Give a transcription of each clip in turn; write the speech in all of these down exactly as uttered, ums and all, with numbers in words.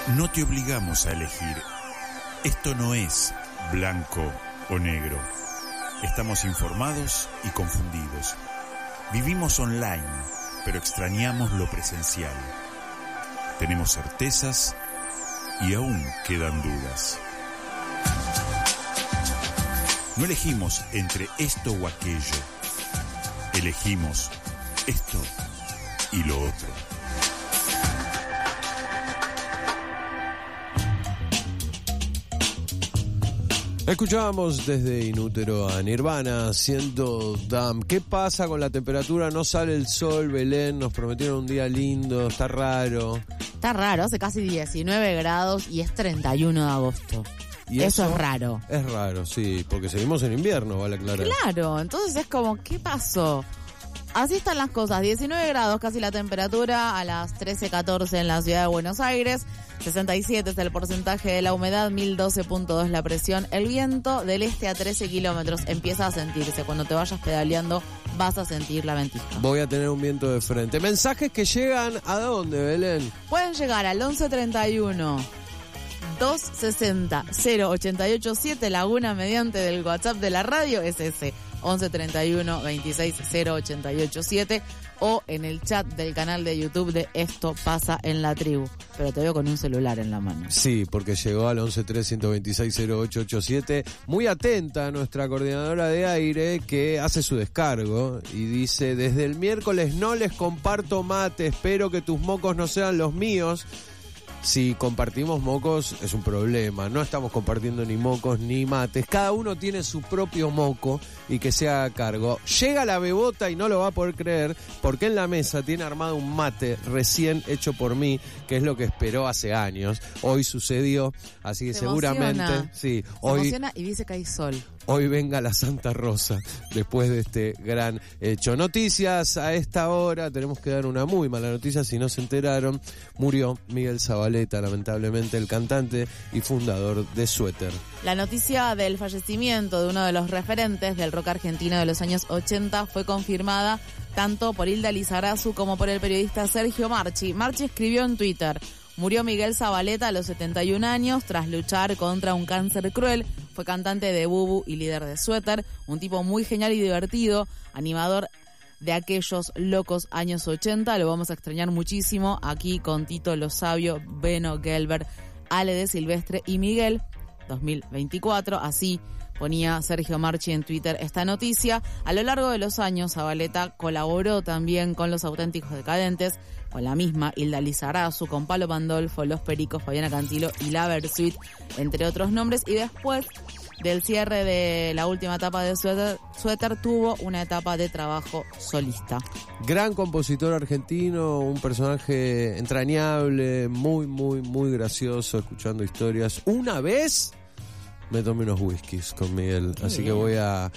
No te obligamos a elegir. Esto no es blanco o negro. Estamos informados y confundidos. Vivimos online, pero extrañamos lo presencial. Tenemos certezas y aún quedan dudas. No elegimos entre esto o aquello. Elegimos esto y lo otro. Escuchábamos desde Inútero a Nirvana haciendo Damn. ¿Qué pasa con la temperatura? No sale el sol, Belén, nos prometieron un día lindo, está raro. Está raro, hace casi diecinueve grados y es treinta y uno de agosto. ¿Y eso, eso es raro. Es raro, sí, porque seguimos en invierno, vale aclarar. Claro, entonces es como, ¿qué pasó? Así están las cosas, diecinueve grados casi la temperatura a las trece catorce en la ciudad de Buenos Aires, sesenta y siete es el porcentaje de la humedad, mil doce punto dos la presión, el viento del este a trece kilómetros empieza a sentirse, cuando te vayas pedaleando vas a sentir la ventisca. Voy a tener un viento de frente. Mensajes que llegan ¿a dónde, Belén? Pueden llegar al once treinta y uno doscientos sesenta cero ochenta y ocho siete, Laguna mediante del WhatsApp de la radio es ese, once treinta y uno veintiséis cero ochenta y ocho siete, o en el chat del canal de YouTube de Esto Pasa en la Tribu. Pero te veo con un celular en la mano. Sí, porque llegó al once tres uno dos seis cero ocho ocho siete. Muy atenta a nuestra coordinadora de aire que hace su descargo y dice: desde el miércoles no les comparto mate, espero que tus mocos no sean los míos. Si compartimos mocos es un problema, no estamos compartiendo ni mocos ni mates, cada uno tiene su propio moco y que se haga cargo. Llega la bebota y no lo va a poder creer porque en la mesa tiene armado un mate recién hecho por mí, que es lo que esperó hace años. Hoy sucedió, así que se seguramente emociona. sí, se hoy emociona y dice que hay sol. Hoy venga la Santa Rosa después de este gran hecho. Noticias a esta hora, tenemos que dar una muy mala noticia si no se enteraron. Murió Miguel Zavaleta, lamentablemente, el cantante y fundador de Suéter. La noticia del fallecimiento de uno de los referentes del rock argentino de los años ochenta fue confirmada tanto por Hilda Lizarazu como por el periodista Sergio Marchi. Marchi escribió en Twitter: murió Miguel Zavaleta a los setenta y un años tras luchar contra un cáncer cruel. Fue cantante de Bubu y líder de Suéter, un tipo muy genial y divertido, animador de aquellos locos años ochenta. Lo vamos a extrañar muchísimo aquí con Tito Lo Sabio, Beno Gelber, Ale de Silvestre y Miguel dos mil veinticuatro. Así ponía Sergio Marchi en Twitter esta noticia. A lo largo de los años, Zavaleta colaboró también con Los Auténticos Decadentes, con la misma Hilda Lizarazu, con Palo Pandolfo, Los Pericos, Fabiana Cantilo y La Versuit, entre otros nombres. Y después del cierre de la última etapa de Suéter, Suéter tuvo una etapa de trabajo solista. Gran compositor argentino, un personaje entrañable, muy, muy, muy gracioso, escuchando historias. Una vez me tomé unos whiskies con Miguel, Qué así bien. que voy a,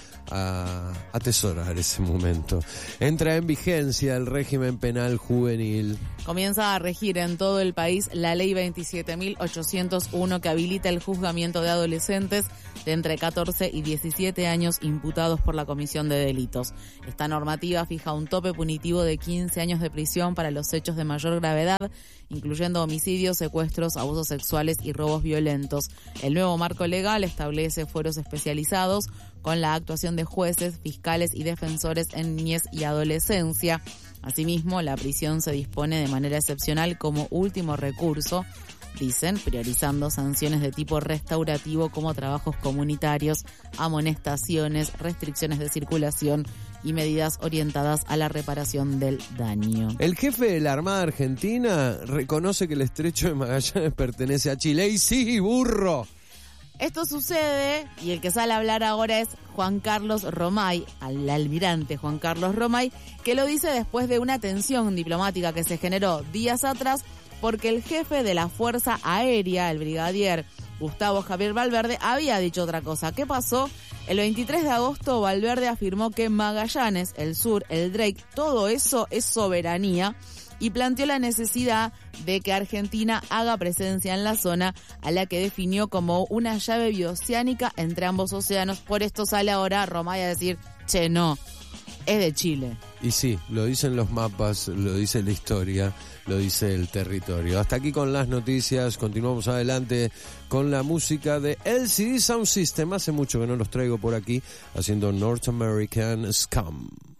a atesorar ese momento. Entra en vigencia el régimen penal juvenil. Comienza a regir en todo el país la ley veintisiete mil ochocientos uno que habilita el juzgamiento de adolescentes de entre catorce y diecisiete años imputados por la comisión de delitos. Esta normativa fija un tope punitivo de quince años de prisión para los hechos de mayor gravedad, incluyendo homicidios, secuestros, abusos sexuales y robos violentos. El nuevo marco legal establece fueros especializados con la actuación de jueces, fiscales y defensores en niñez y adolescencia. Asimismo, la prisión se dispone de manera excepcional como último recurso, dicen, priorizando sanciones de tipo restaurativo como trabajos comunitarios, amonestaciones, restricciones de circulación y medidas orientadas a la reparación del daño. El jefe de la Armada Argentina reconoce que el estrecho de Magallanes pertenece a Chile. ¡Y sí, burro! Esto sucede, y el que sale a hablar ahora es Juan Carlos Romay, al almirante Juan Carlos Romay, que lo dice después de una tensión diplomática que se generó días atrás porque el jefe de la Fuerza Aérea, el brigadier Gustavo Javier Valverde, había dicho otra cosa. ¿Qué pasó? El veintitrés de agosto Valverde afirmó que Magallanes, el sur, el Drake, todo eso es soberanía, y planteó la necesidad de que Argentina haga presencia en la zona, a la que definió como una llave bioceánica entre ambos océanos. Por esto sale ahora Romay a decir, che, no, es de Chile. Y sí, lo dicen los mapas, lo dice la historia, lo dice el territorio. Hasta aquí con las noticias, continuamos adelante con la música de L C D Sound System. Hace mucho que no los traigo por aquí, haciendo North American Scum.